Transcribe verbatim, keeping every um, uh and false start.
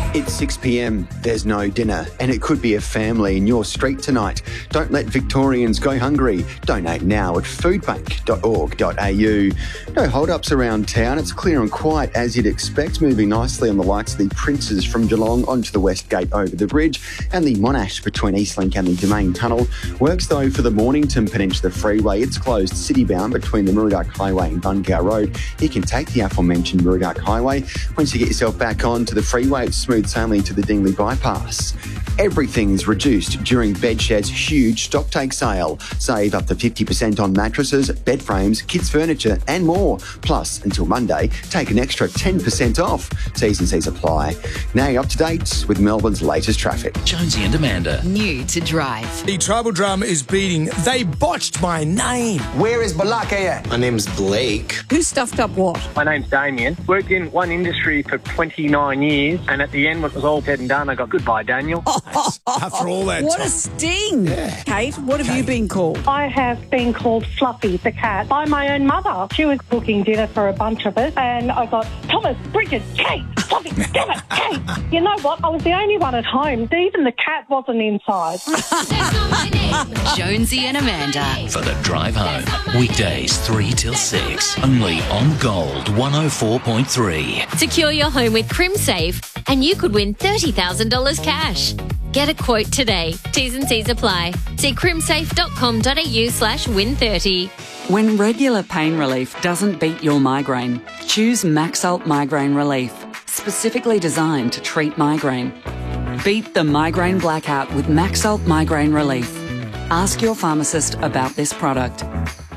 It's six p m, there's no dinner, and it could be a family in your street tonight. Don't let Victorians go hungry. Donate now at foodbank dot org dot a u. No hold-ups around town. It's clear and quiet as you'd expect, moving nicely on the likes of the Princes from Geelong onto the West Gate over the bridge and the Monash between Eastlink and the Domain Tunnel. Works, though, for the Mornington Peninsula Freeway. It's closed city-bound between the Murdoch Highway and Bungow Road. You can take the aforementioned Murdoch Highway. Once you get yourself back onto the freeway, it's smooth sailing to the Dingley Bypass. Everything's reduced during Bedshed's huge stocktake sale. Save up to fifty percent on mattresses, bed frames, kids' furniture and more. Plus, until Monday, take an extra ten percent off. T's and C's apply. Now you're up to date with Melbourne's latest traffic. Jonesy and Amanda. New to drive. The tribal drama is beating. They botched my name. Where is Balakaya? My name's Blake. Who stuffed up what? My name's Damien. Worked in one industry for twenty-nine years, and at the end, when it was all said and done, I got goodbye, Daniel. After all that What time. a sting. Yeah. Kate, what have Kate. you been called? I have been called Fluffy the cat by my own mother. She was cooking dinner for a bunch of us, and I got Thomas, Bridget, Kate, Fluffy, damn it, Kate. You know what? I was the only one at home. Even the cat wasn't inside. Jonesy and Amanda. For the drive home. Weekdays three till six. Only on Gold one oh four point three. Secure your home with CrimSafe and you could win thirty thousand dollars cash. Get a quote today. T's and C's apply. See crimsafe dot com dot a u slash win thirty. When regular pain relief doesn't beat your migraine, choose Maxalt Migraine Relief, specifically designed to treat migraine. Beat the migraine blackout with Maxalt Migraine Relief. Ask your pharmacist about this product.